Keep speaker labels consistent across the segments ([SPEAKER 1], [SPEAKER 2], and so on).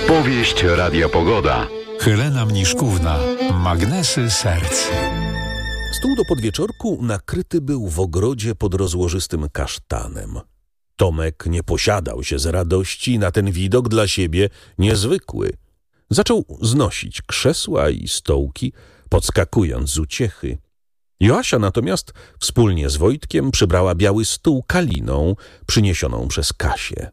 [SPEAKER 1] Powieść Radia Pogoda.
[SPEAKER 2] Helena Mniszkówna. Magnesy serc.
[SPEAKER 3] Stół do podwieczorku nakryty był w ogrodzie pod rozłożystym kasztanem. Tomek nie posiadał się z radości na ten widok dla siebie niezwykły. Zaczął znosić krzesła i stołki, podskakując z uciechy. Joasia natomiast wspólnie z Wojtkiem przybrała biały stół kaliną przyniesioną przez Kasię.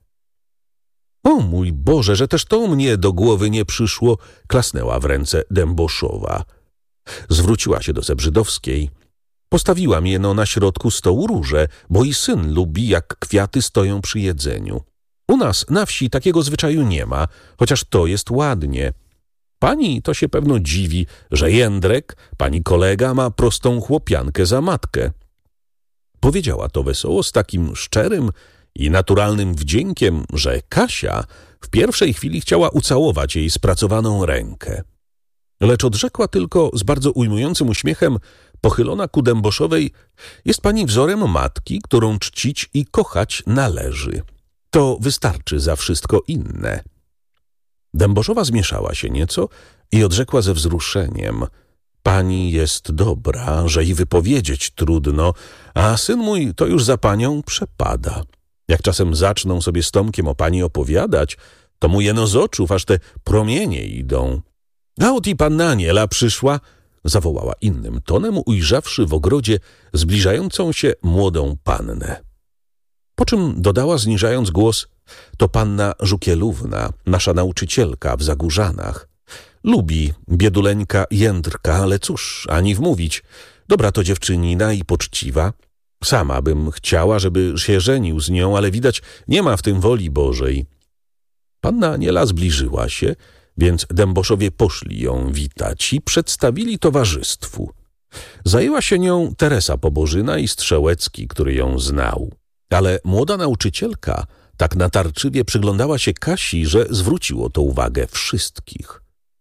[SPEAKER 3] O mój Boże, że też to mnie do głowy nie przyszło, klasnęła w ręce Dęboszowa. Zwróciła się do Zebrzydowskiej. Postawiłam jeno na środku stołu róże, bo i syn lubi, jak kwiaty stoją przy jedzeniu. U nas na wsi takiego zwyczaju nie ma, chociaż to jest ładnie. Pani to się pewno dziwi, że Jędrek, pani kolega, ma prostą chłopiankę za matkę. Powiedziała to wesoło z takim szczerym i naturalnym wdziękiem, że Kasia w pierwszej chwili chciała ucałować jej spracowaną rękę. Lecz odrzekła tylko z bardzo ujmującym uśmiechem, pochylona ku Dęboszowej: jest pani wzorem matki, którą czcić i kochać należy. To wystarczy za wszystko inne. Dęboszowa zmieszała się nieco i odrzekła ze wzruszeniem: pani jest dobra, że i wypowiedzieć trudno, a syn mój to już za panią przepada. Jak czasem zaczną sobie z Tomkiem o pani opowiadać, to mu jeno z oczów aż te promienie idą. A ot i panna Aniela przyszła, zawołała innym tonem, ujrzawszy w ogrodzie zbliżającą się młodą pannę. Po czym dodała, zniżając głos: to panna Żukielówna, nasza nauczycielka w Zagórzanach. Lubi bieduleńka Jędrka, ale cóż, ani wmówić. Dobra to dziewczynina i poczciwa. Sama bym chciała, żeby się żenił z nią, ale widać, nie ma w tym woli Bożej. Panna Aniela zbliżyła się, więc Dęboszowie poszli ją witać i przedstawili towarzystwu. Zajęła się nią Teresa Pobożyna i Strzełecki, który ją znał. Ale młoda nauczycielka tak natarczywie przyglądała się Kasi, że zwróciło to uwagę wszystkich.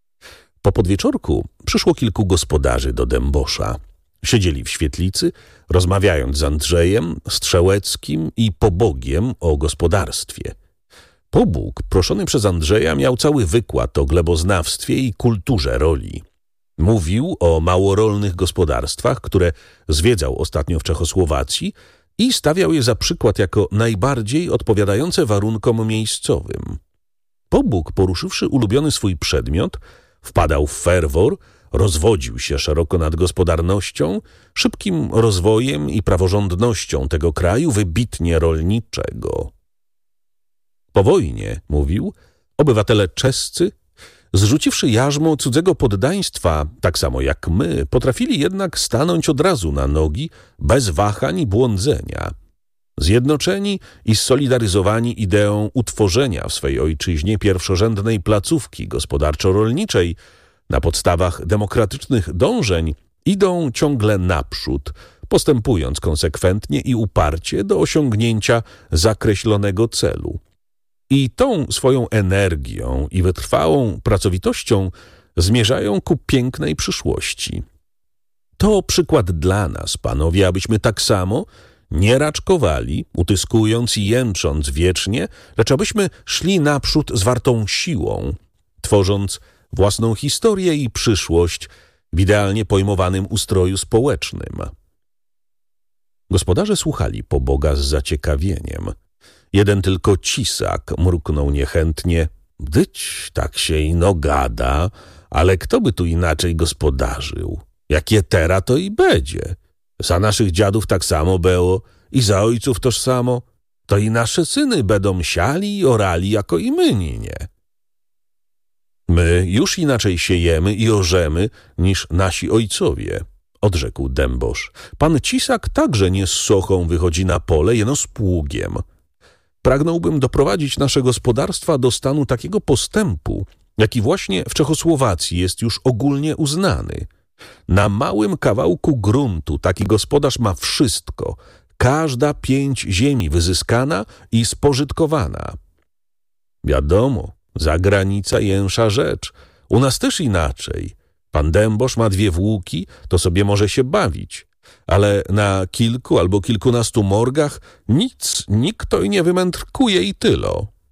[SPEAKER 3] Po podwieczorku przyszło kilku gospodarzy do Dębosza. Siedzieli w świetlicy, rozmawiając z Andrzejem, Strzełeckim i Pobogiem o gospodarstwie. Pobóg, proszony przez Andrzeja, miał cały wykład o gleboznawstwie i kulturze roli. Mówił o małorolnych gospodarstwach, które zwiedzał ostatnio w Czechosłowacji i stawiał je za przykład jako najbardziej odpowiadające warunkom miejscowym. Pobóg, poruszywszy ulubiony swój przedmiot, wpadał w ferwor, rozwodził się szeroko nad gospodarnością, szybkim rozwojem i praworządnością tego kraju wybitnie rolniczego. Po wojnie, mówił, obywatele czescy, zrzuciwszy jarzmo cudzego poddaństwa, tak samo jak my, potrafili jednak stanąć od razu na nogi, bez wahań i błądzenia. Zjednoczeni i solidaryzowani ideą utworzenia w swej ojczyźnie pierwszorzędnej placówki gospodarczo-rolniczej, na podstawach demokratycznych dążeń idą ciągle naprzód, postępując konsekwentnie i uparcie do osiągnięcia zakreślonego celu. I tą swoją energią i wytrwałą pracowitością zmierzają ku pięknej przyszłości. To przykład dla nas, panowie, abyśmy tak samo nie raczkowali, utyskując i jęcząc wiecznie, lecz abyśmy szli naprzód zwartą siłą, tworząc własną historię i przyszłość w idealnie pojmowanym ustroju społecznym. Gospodarze słuchali Poboga z zaciekawieniem. Jeden tylko Cisak mruknął niechętnie: dyć, tak się ino gada, ale kto by tu inaczej gospodarzył? Jakie tera to i będzie. Za naszych dziadów tak samo było i za ojców toż samo. To i nasze syny będą siali i orali jako i my, nie. My już inaczej siejemy i orzemy niż nasi ojcowie, odrzekł Dębosz. Pan Cisak także nie z sochą wychodzi na pole, jeno z pługiem. Pragnąłbym doprowadzić nasze gospodarstwa do stanu takiego postępu, jaki właśnie w Czechosłowacji jest już ogólnie uznany. Na małym kawałku gruntu taki gospodarz ma wszystko, każda pięć ziemi wyzyskana i spożytkowana. Wiadomo, zagranica jęsza rzecz. U nas też inaczej. Pan Dębosz ma 2 włóki, to sobie może się bawić. Ale na kilku albo kilkunastu morgach nic, nikt to i nie wymędrkuje i tylo.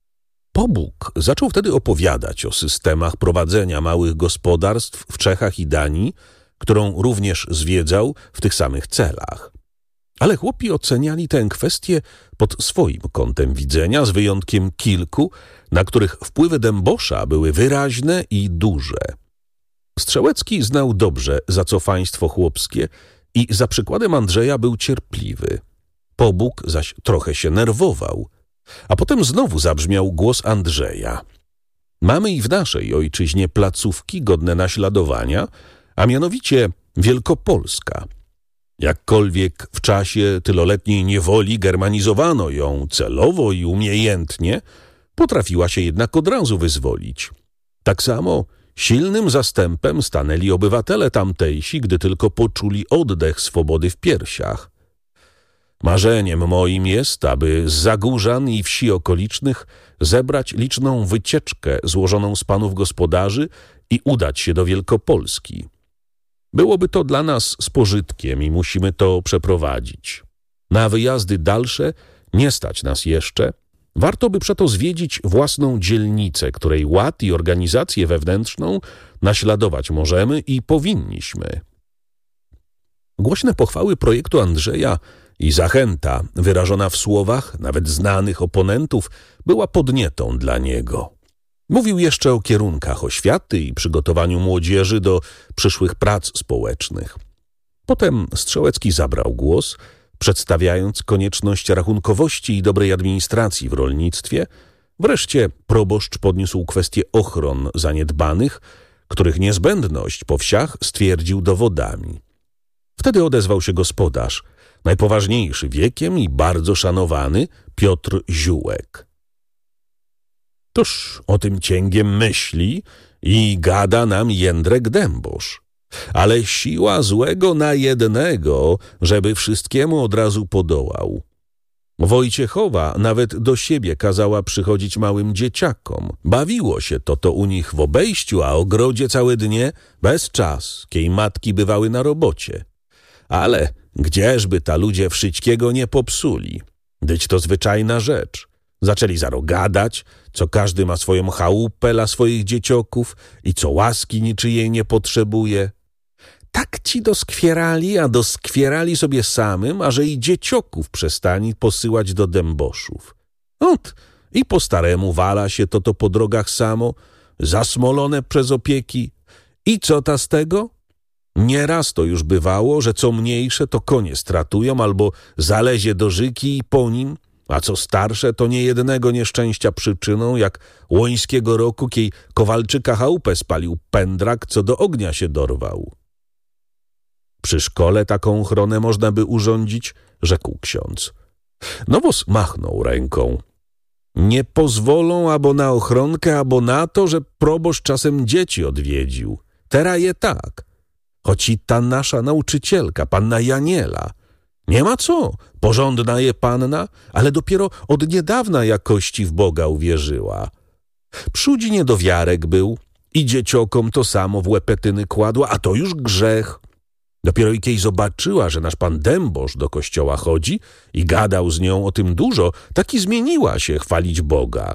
[SPEAKER 3] Pobóg zaczął wtedy opowiadać o systemach prowadzenia małych gospodarstw w Czechach i Danii, którą również zwiedzał w tych samych celach. Ale chłopi oceniali tę kwestię pod swoim kątem widzenia, z wyjątkiem kilku, na których wpływy dębosza były wyraźne i duże. Strzałecki znał dobrze zacofeństwo chłopskie i za przykładem Andrzeja był cierpliwy. Pobóg zaś trochę się nerwował. A potem znowu zabrzmiał głos Andrzeja. Mamy i w naszej ojczyźnie placówki godne naśladowania, a mianowicie Wielkopolska. Jakkolwiek w czasie tyloletniej niewoli germanizowano ją celowo i umiejętnie, potrafiła się jednak od razu wyzwolić. Tak samo silnym zastępem stanęli obywatele tamtejsi, gdy tylko poczuli oddech swobody w piersiach. Marzeniem moim jest, aby z Zagórzan i wsi okolicznych zebrać liczną wycieczkę złożoną z panów gospodarzy i udać się do Wielkopolski. Byłoby to dla nas z pożytkiem i musimy to przeprowadzić. Na wyjazdy dalsze nie stać nas jeszcze. Warto by przeto zwiedzić własną dzielnicę, której ład i organizację wewnętrzną naśladować możemy i powinniśmy. Głośne pochwały projektu Andrzeja i zachęta wyrażona w słowach nawet znanych oponentów była podnietą dla niego. Mówił jeszcze o kierunkach oświaty i przygotowaniu młodzieży do przyszłych prac społecznych. Potem Strzałecki zabrał głos, przedstawiając konieczność rachunkowości i dobrej administracji w rolnictwie. Wreszcie proboszcz podniósł kwestię ochron zaniedbanych, których niezbędność po wsiach stwierdził dowodami. Wtedy odezwał się gospodarz, najpoważniejszy wiekiem i bardzo szanowany Piotr Ziółek. Toż o tym cięgiem myśli i gada nam Jędrek Dębosz. Ale siła złego na jednego, żeby wszystkiemu od razu podołał. Wojciechowa nawet do siebie kazała przychodzić małym dzieciakom. Bawiło się to u nich w obejściu, a ogrodzie całe dnie bez czas, kiej matki bywały na robocie. Ale gdzieżby ta ludzie wszystkiego nie popsuli. Dyć to zwyczajna rzecz. Zaczęli zaro gadać, co każdy ma swoją chałupę dla swoich dziecioków i co łaski niczyjej nie potrzebuje. Tak ci doskwierali, a doskwierali sobie samym, a że i dziecioków przestani posyłać do dęboszów. Ot, i po staremu wala się to po drogach samo, zasmolone przez opieki. I co ta z tego? Nieraz to już bywało, że co mniejsze to konie stratują albo zalezie do żyki i po nim, a co starsze to niejednego nieszczęścia przyczyną, jak łońskiego roku, kiej Kowalczyka chałupę spalił pędrak, co do ognia się dorwał. Przy szkole taką ochronę można by urządzić, rzekł ksiądz. Nowos machnął ręką. Nie pozwolą abo na ochronkę, abo na to, że proboszcz czasem dzieci odwiedził. Teraz je tak. Choć i ta nasza nauczycielka, panna Janiela. Nie ma co, porządna je panna, ale dopiero od niedawna jakości w Boga uwierzyła. Przudzi niedowiarek był i dzieciokom to samo w łepetyny kładła, a to już grzech. Dopiero i kiej zobaczyła, że nasz pan dębosz do kościoła chodzi i gadał z nią o tym dużo, tak i zmieniła się chwalić Boga.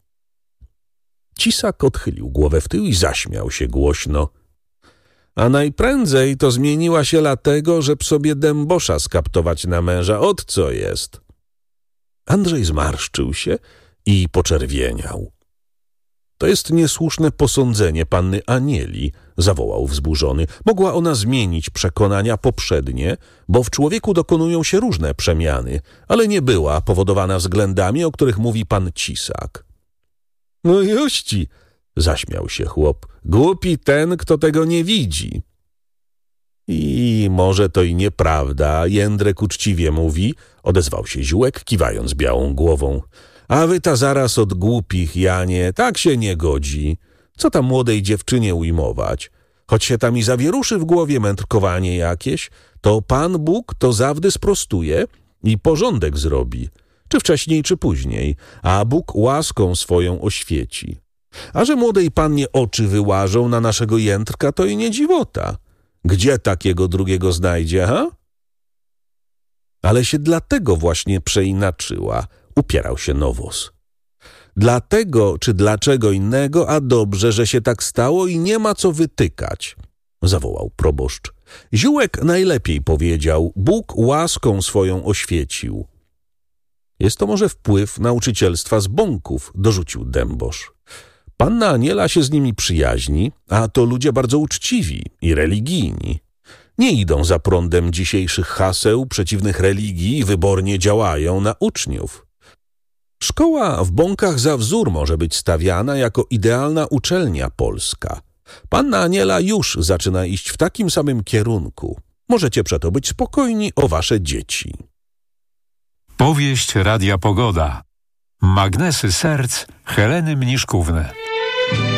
[SPEAKER 3] Cisak odchylił głowę w tył i zaśmiał się głośno. A najprędzej to zmieniła się dlatego, że sobie dębosza skaptować na męża. Ot co jest. Andrzej zmarszczył się i poczerwieniał. To jest niesłuszne posądzenie panny Anieli, zawołał wzburzony. Mogła ona zmienić przekonania poprzednie, bo w człowieku dokonują się różne przemiany, ale nie była powodowana względami, o których mówi pan Cisak. No juści, zaśmiał się chłop, głupi ten, kto tego nie widzi. I może to i nieprawda, Jędrek uczciwie mówi, odezwał się Ziółek, kiwając białą głową. A wy ta zaraz od głupich, Janie, tak się nie godzi. Co tam młodej dziewczynie ujmować? Choć się tam i zawieruszy w głowie mędrkowanie jakieś, to Pan Bóg to zawdy sprostuje i porządek zrobi. Czy wcześniej, czy później, a Bóg łaską swoją oświeci. A że młodej pannie oczy wyłażą na naszego Jędrka, to i nie dziwota. Gdzie takiego drugiego znajdzie, ha? Ale się dlatego właśnie przeinaczyła, upierał się Nowos. Dlatego czy dlaczego innego, a dobrze, że się tak stało i nie ma co wytykać, zawołał proboszcz. Ziółek najlepiej powiedział, Bóg łaską swoją oświecił. Jest to może wpływ nauczycielstwa z bąków, dorzucił dębosz. Panna Aniela się z nimi przyjaźni, a to ludzie bardzo uczciwi i religijni. Nie idą za prądem dzisiejszych haseł przeciwnych religii i wybornie działają na uczniów. Szkoła w Bąkach za wzór może być stawiana jako idealna uczelnia polska. Panna Aniela już zaczyna iść w takim samym kierunku. Możecie przeto być spokojni o wasze dzieci.
[SPEAKER 2] Powieść Radia Pogoda. Magnesy serc Heleny Mniszkówny.